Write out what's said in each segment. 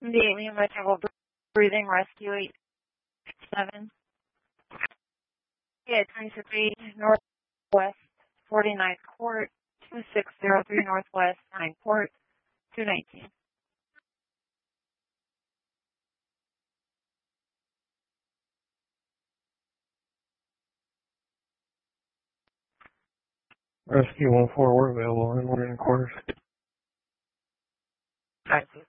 The alien vegetable breathing rescue 87. Yeah, 2680 Northwest 49th Court, 2603 Northwest 9th Court, 219. Rescue 14, we're available in one quarters. Thank you.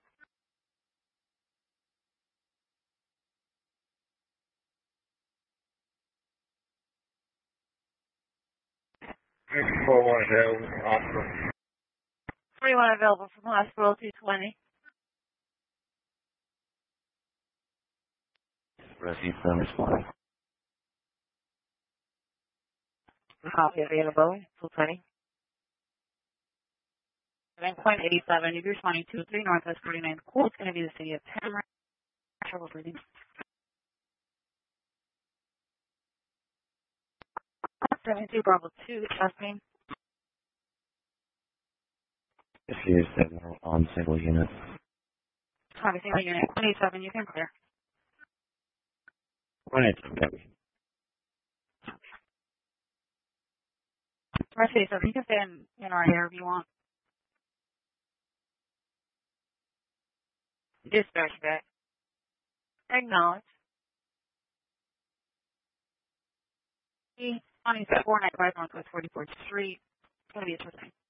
Rescue 41 available from hospital. 41 available from hospital, 220. Rescue 7 responding. Copy available, 220. 7.87, you're responding to 3 Northwest 49th Court. It's going to be the city of Tamarack. Trouble breathing. 72 Bravo 2, testing. Rescue 7 on single unit. Copy, single unit. 27, you can clear. 187, copy. Rescue 7, you can stay in our area if you want. Dispatch back. Acknowledge. 2495 Northwest 44th Street. It's going to be a testing.